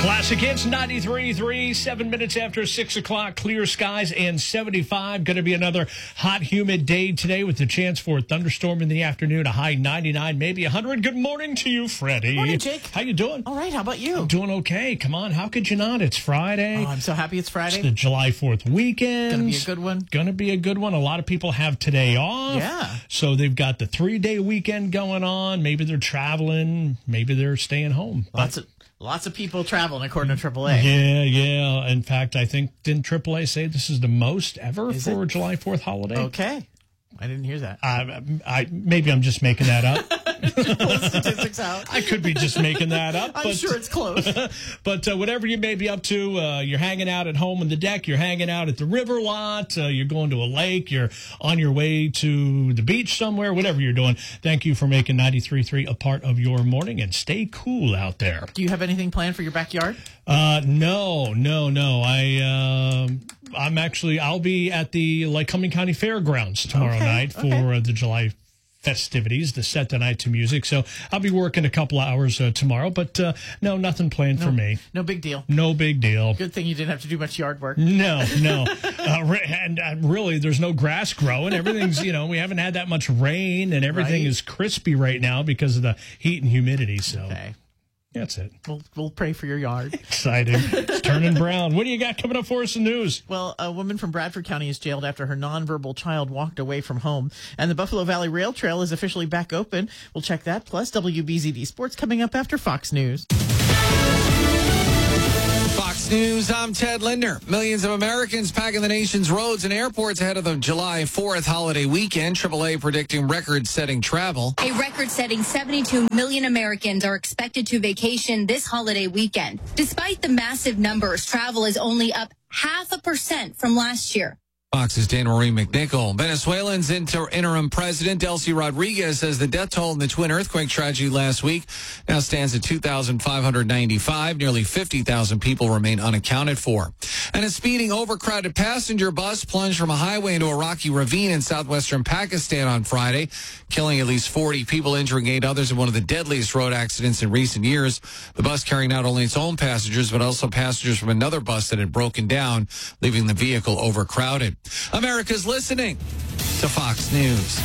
Classic Hits 93.3, 7 minutes after 6 o'clock, clear skies and 75. Going to be another hot, humid day today with the chance for a thunderstorm in the afternoon, a high 99, maybe 100. Good morning to you, Freddie. Morning, Jake. How you doing? All right, how about you? I'm doing okay. Come on, how could you not? It's Friday. Oh, I'm so happy it's Friday. It's the July 4th weekend. Gonna be a good one. Going to be a good one. A lot of people have today off. Yeah. So they've got the 3-day weekend going on. Maybe they're traveling. Maybe they're staying home. Lots of people traveling, according to AAA. Yeah. In fact, I think, didn't AAA say this is the most ever for a July 4th holiday? Okay. I didn't hear that. Maybe I'm just making that up. Pull statistics out. I could be just making that up. I'm sure it's close. But whatever you may be up to, you're hanging out at home on the deck, you're hanging out at the river lot, you're going to a lake, you're on your way to the beach somewhere, whatever you're doing. Thank you for making 93.3 a part of your morning, and stay cool out there. Do you have anything planned for your backyard? No. I'll be at the Lycoming County Fairgrounds tomorrow night for the July festivities, to set the night to music. So I'll be working a couple of hours tomorrow, but no, nothing planned for me. No big deal. No big deal. Good thing you didn't have to do much yard work. No. And really, there's no grass growing. Everything's, we haven't had that much rain, and everything is crispy right now because of the heat and humidity. So. Okay. That's it. We'll pray for your yard. Exciting. It's turning brown. What do you got coming up for us in news? Well, a woman from Bradford County is jailed after her nonverbal child walked away from home. And the Buffalo Valley Rail Trail is officially back open. We'll check that. Plus, WBZD Sports coming up after Fox News. Fox News, I'm Ted Linder. Millions of Americans packing the nation's roads and airports ahead of the July 4th holiday weekend. AAA predicting record-setting travel. A record-setting 72 million Americans are expected to vacation this holiday weekend. Despite the massive numbers, travel is only up 0.5% from last year. Fox's Dan Marie McNichol. Venezuelan's interim president, Delcy Rodriguez, says the death toll in the twin earthquake tragedy last week now stands at 2,595. Nearly 50,000 people remain unaccounted for. And a speeding, overcrowded passenger bus plunged from a highway into a rocky ravine in southwestern Pakistan on Friday, killing at least 40 people, injuring 8 others in one of the deadliest road accidents in recent years. The bus carrying not only its own passengers, but also passengers from another bus that had broken down, leaving the vehicle overcrowded. America's listening to Fox News.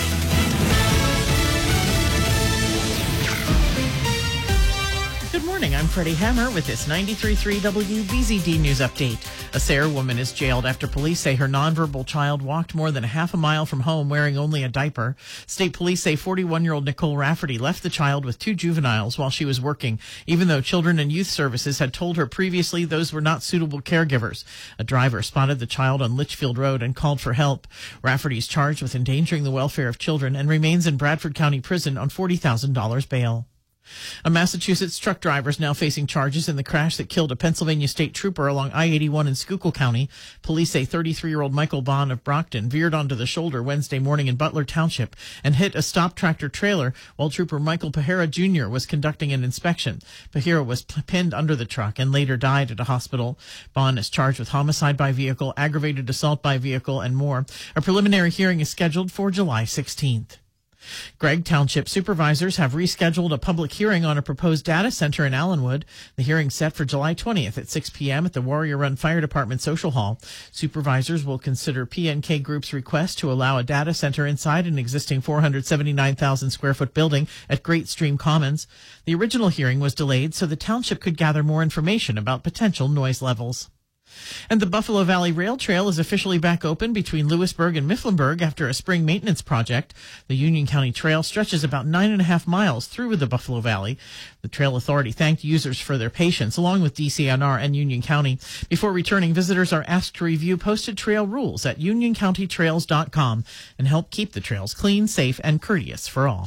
Good morning, I'm Freddie Hammer with this 93.3 WBZD News Update. A Sayre woman is jailed after police say her nonverbal child walked more than half a mile from home wearing only a diaper. State police say 41-year-old Nicole Rafferty left the child with 2 juveniles while she was working, even though Children and Youth Services had told her previously those were not suitable caregivers. A driver spotted the child on Litchfield Road and called for help. Rafferty is charged with endangering the welfare of children and remains in Bradford County Prison on $40,000 bail. A Massachusetts truck driver is now facing charges in the crash that killed a Pennsylvania state trooper along I-81 in Schuylkill County. Police say 33-year-old Michael Bond of Brockton veered onto the shoulder Wednesday morning in Butler Township and hit a stop tractor trailer while Trooper Michael Pajera Jr. was conducting an inspection. Pajera was pinned under the truck and later died at a hospital. Bond is charged with homicide by vehicle, aggravated assault by vehicle, and more. A preliminary hearing is scheduled for July 16th. Gregg Township supervisors have rescheduled a public hearing on a proposed data center in Allenwood. The hearing's set for July 20th at 6 p.m. at the Warrior Run Fire Department Social Hall. Supervisors will consider PNK Group's request to allow a data center inside an existing 479,000 square foot building at Great Stream Commons. The original hearing was delayed so the township could gather more information about potential noise levels. And the Buffalo Valley Rail Trail is officially back open between Lewisburg and Mifflinburg after a spring maintenance project. The Union County Trail stretches about 9.5 miles through the Buffalo Valley. The Trail Authority thanked users for their patience, along with DCNR and Union County. Before returning, visitors are asked to review posted trail rules at unioncountytrails.com and help keep the trails clean, safe, and courteous for all.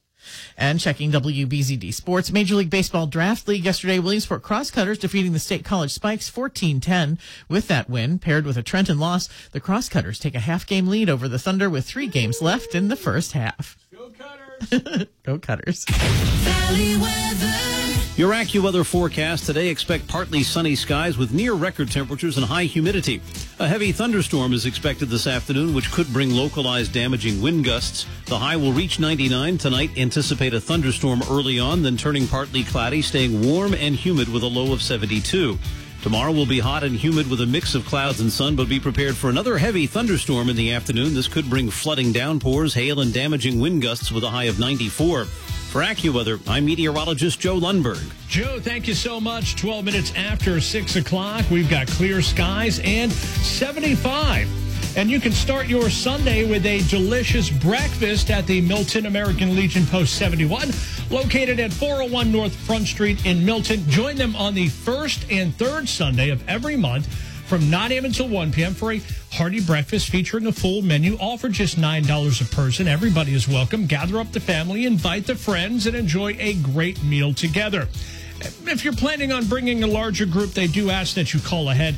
And checking WBZD Sports, Major League Baseball Draft League yesterday, Williamsport Crosscutters defeating the State College Spikes 14-10. With that win, paired with a Trenton loss, the Crosscutters take a half-game lead over the Thunder with 3 games left in the first half. Go Cutters! Go Cutters. Valley weather. Your AccuWeather forecast today, expect partly sunny skies with near record temperatures and high humidity. A heavy thunderstorm is expected this afternoon, which could bring localized damaging wind gusts. The high will reach 99 tonight. Anticipate a thunderstorm early on, then turning partly cloudy, staying warm and humid with a low of 72. Tomorrow will be hot and humid with a mix of clouds and sun, but be prepared for another heavy thunderstorm in the afternoon. This could bring flooding downpours, hail, and damaging wind gusts with a high of 94. For AccuWeather, I'm meteorologist Joe Lundberg. Joe, thank you so much. 12 minutes after 6 o'clock, we've got clear skies and 75. And you can start your Sunday with a delicious breakfast at the Milton American Legion Post 71, located at 401 North Front Street in Milton. Join them on the first and third Sunday of every month from 9 a.m. until 1 p.m. for a hearty breakfast featuring a full menu, all for just $9 a person. Everybody is welcome. Gather up the family, invite the friends, and enjoy a great meal together. If you're planning on bringing a larger group, they do ask that you call ahead,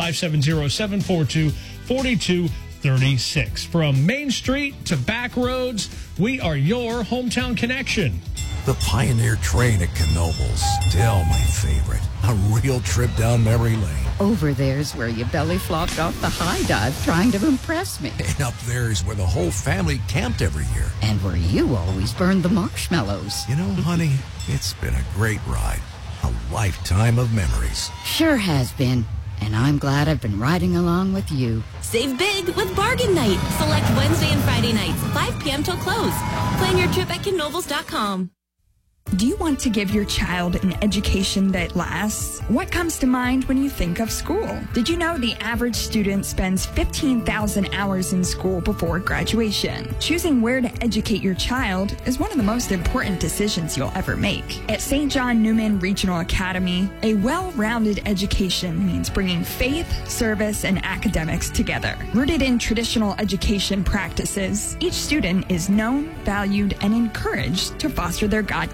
570-742-4236. From Main Street to back roads, we are your hometown connection. The Pioneer train at Knoebels, still my favorite. A real trip down memory lane. Over there's where you belly flopped off the high dive trying to impress me. And up there's where the whole family camped every year. And where you always burned the marshmallows. You know, honey, it's been a great ride. A lifetime of memories. Sure has been. And I'm glad I've been riding along with you. Save big with Bargain Night. Select Wednesday and Friday nights, 5 p.m. till close. Plan your trip at Knoebels.com. Do you want to give your child an education that lasts? What comes to mind when you think of school? Did you know the average student spends 15,000 hours in school before graduation? Choosing where to educate your child is one of the most important decisions you'll ever make. At St. John Newman Regional Academy, a well-rounded education means bringing faith, service, and academics together. Rooted in traditional education practices, each student is known, valued, and encouraged to foster their God